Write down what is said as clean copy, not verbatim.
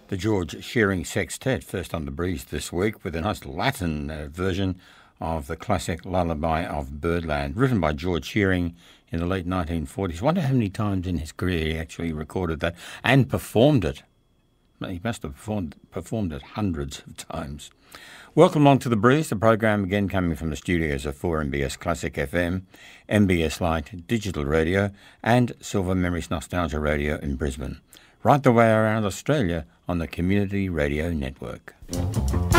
The George Shearing Sextet, first on the breeze this week, with a nice Latin version of the classic Lullaby of Birdland, written by George Shearing in the late 1940s. I wonder how many times in his career he actually recorded that and performed it. He must have performed it hundreds of times. Welcome along to The Breeze, the program again coming from the studios of 4MBS Classic FM, MBS Lite Digital Radio and Silver Memories Nostalgia Radio in Brisbane. Right the way around Australia on the Community Radio Network.